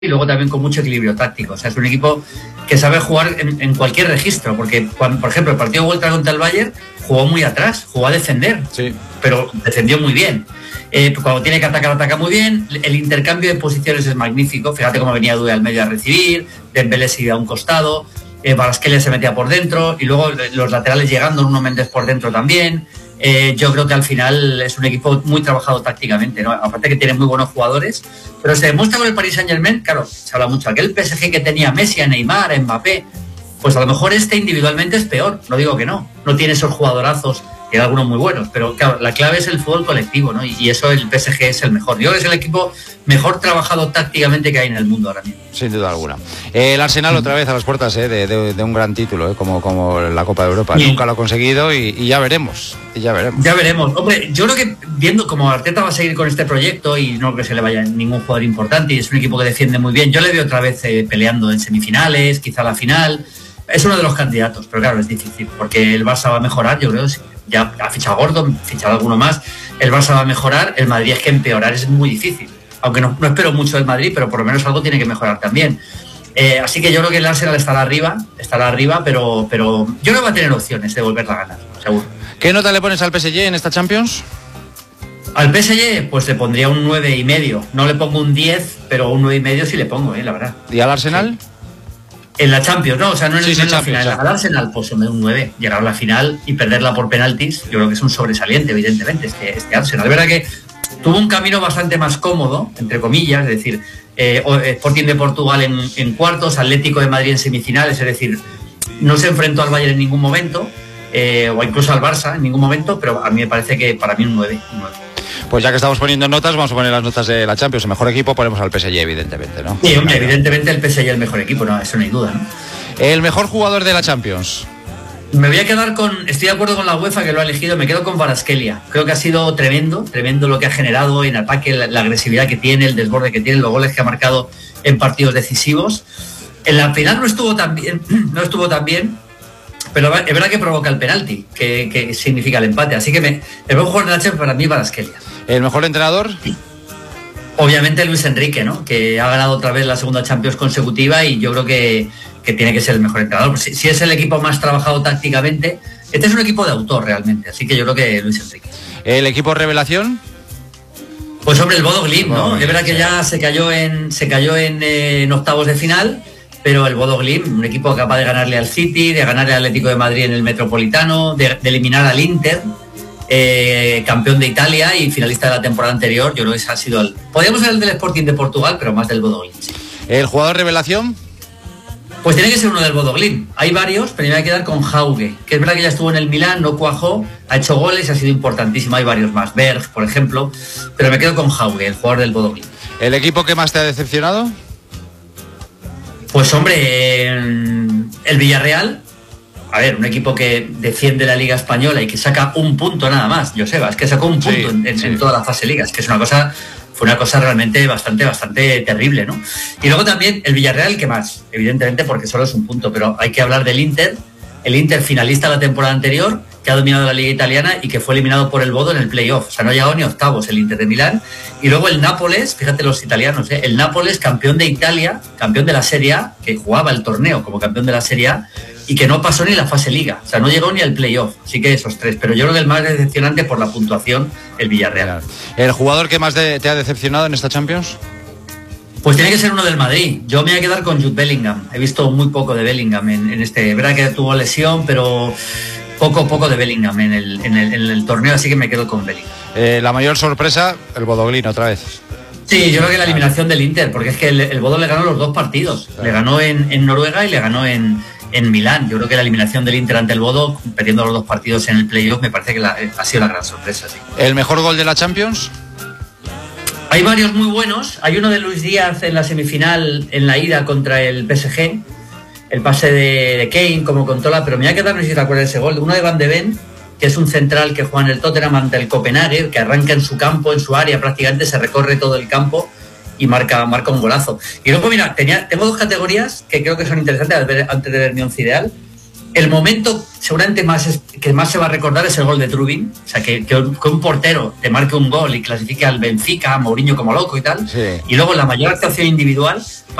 y luego también con mucho equilibrio táctico. O sea, es un equipo que sabe jugar en cualquier registro, porque cuando, por ejemplo, el partido de vuelta contra el Bayern jugó muy atrás, jugó a defender, sí, pero defendió muy bien. Cuando tiene que atacar, ataca muy bien. El intercambio de posiciones es magnífico. Fíjate cómo venía Doué al medio a recibir, Dembélé se iba a un costado, Kvaratskhelia se metía por dentro, y luego los laterales llegando, Nuno Méndez por dentro también. Yo creo que al final es un equipo muy trabajado tácticamente, ¿no? Aparte que tiene muy buenos jugadores, pero se demuestra con el Paris Saint-Germain. Claro, se habla mucho, aquel PSG que tenía Messi, a Neymar, a Mbappé, pues a lo mejor este individualmente es peor, no digo que no tiene esos jugadorazos, tiene algunos muy buenos, pero claro, la clave es el fútbol colectivo, ¿no? Y eso el PSG es el mejor. Yo creo que es el equipo mejor trabajado tácticamente que hay en el mundo ahora mismo. Sin duda alguna. El Arsenal otra vez a las puertas de un gran título, como la Copa de Europa. Sí. Nunca lo ha conseguido y ya veremos. Ya veremos. Hombre, yo creo que viendo como Arteta va a seguir con este proyecto y no que se le vaya ningún jugador importante y es un equipo que defiende muy bien, yo le veo otra vez peleando en semifinales, quizá la final. Es uno de los candidatos, pero claro, es difícil porque el Barça va a mejorar, yo creo. Ya ha fichado Gordon, fichado alguno más. El Barça va a mejorar, el Madrid es que empeorar es muy difícil. Aunque no espero mucho del Madrid, pero por lo menos algo tiene que mejorar también. Así que yo creo que el Arsenal estará arriba, pero yo creo que va a tener opciones de volverla a ganar, seguro. ¿Qué nota le pones al PSG en esta Champions? Al PSG, pues le pondría un 9,5. No le pongo un 10, pero un 9,5 sí le pongo, la verdad. ¿Y al Arsenal? Sí. En la Champions, no, o sea, no en, sí, en la final. Al Arsenal, pues un 9. Llegar a la final y perderla por penaltis, yo creo que es un sobresaliente, evidentemente, este Arsenal. Es verdad que tuvo un camino bastante más cómodo, entre comillas, es decir, Sporting de Portugal en cuartos, Atlético de Madrid en semifinales, es decir, no se enfrentó al Bayern en ningún momento, o incluso al Barça en ningún momento, pero a mí me parece que para mí un 9. Pues ya que estamos poniendo notas, vamos a poner las notas de la Champions. El mejor equipo ponemos al PSG, evidentemente, ¿no? Sí, hombre, evidentemente el PSG es el mejor equipo, no, eso no hay duda, ¿no? El mejor jugador de la Champions. Me voy a quedar estoy de acuerdo con la UEFA que lo ha elegido, me quedo con Kvaratskhelia. Creo que ha sido tremendo lo que ha generado en ataque, la agresividad que tiene, el desborde que tiene, los goles que ha marcado en partidos decisivos. En la final no estuvo tan bien, pero es verdad que provoca el penalti, que significa el empate. Así que el mejor jugador de la Champions para mí Kvaratskhelia. ¿El mejor entrenador? Obviamente Luis Enrique, ¿no? Que ha ganado otra vez la segunda Champions consecutiva y yo creo que tiene que ser el mejor entrenador. Si es el equipo más trabajado tácticamente, este es un equipo de autor realmente, así que yo creo que Luis Enrique. ¿El equipo revelación? Pues hombre, el Bodo Glimt, ¿no? Es verdad que ya se cayó en octavos de final, pero el Bodo Glimt, un equipo capaz de ganarle al City, de ganarle al Atlético de Madrid en el Metropolitano, de eliminar al Inter, campeón de Italia y finalista de la temporada anterior. Yo creo que ese ha sido podríamos ser el del Sporting de Portugal, pero más del Bodo Glimt, sí. ¿El jugador revelación? Pues tiene que ser uno del Bodo Glimt. Hay varios, pero me voy a quedar con Hauge, que es verdad que ya estuvo en el Milán, no cuajó, ha hecho goles y ha sido importantísimo. Hay varios más, Berg, por ejemplo, pero me quedo con Hauge, el jugador del Bodo Glimt. ¿El equipo que más te ha decepcionado? Pues hombre, el Villarreal. A ver, un equipo que defiende la Liga Española y que saca un punto nada más, Joseba, es que sacó un punto en toda la fase Liga, es que es fue una cosa realmente bastante terrible, ¿no? Y luego también el Villarreal, ¿qué más? Evidentemente porque solo es un punto, pero hay que hablar del Inter, el Inter finalista la temporada anterior, que ha dominado la Liga Italiana y que fue eliminado por el Bodo en el playoff, o sea, no ha llegado ni a octavos el Inter de Milán. Y luego el Nápoles, fíjate los italianos, el Nápoles, campeón de Italia, campeón de la Serie A, que jugaba el torneo como campeón de la Serie A, y que no pasó ni la fase Liga, o sea, no llegó ni al playoff, así que esos tres, pero yo creo que el más decepcionante por la puntuación, el Villarreal. ¿El jugador que más te ha decepcionado en esta Champions? Pues tiene que ser uno del Madrid. Yo me voy a quedar con Jude Bellingham, he visto muy poco de Bellingham en este, verdad que tuvo lesión, pero poco de Bellingham en el torneo, así que me quedo con Bellingham. La mayor sorpresa, el Bodo Glimt otra vez. Sí, yo creo que la eliminación del Inter, porque es que el Bodo le ganó los dos partidos, le ganó en Noruega y le ganó en Milán. Yo creo que la eliminación del Inter ante el Bodo, perdiendo los dos partidos en el playoff, me parece que ha sido la gran sorpresa. Sí. ¿El mejor gol de la Champions? Hay varios muy buenos. Hay uno de Luis Díaz en la semifinal, en la ida contra el PSG, el pase de Kane como controla, pero me voy a quedar, no sé si te acuerdas de ese gol, uno de Van de Ven, que es un central que juega en el Tottenham ante el Copenhague, que arranca en su campo, en su área, prácticamente se recorre todo el campo y marca un golazo. Y luego, mira, tengo dos categorías que creo que son interesantes antes de ver mi once ideal. el momento seguramente que más se va a recordar es el gol de Trubin. O sea, que un portero te marque un gol y clasifique al Benfica, a Mourinho como loco y tal. Sí. Y luego la mayor actuación individual...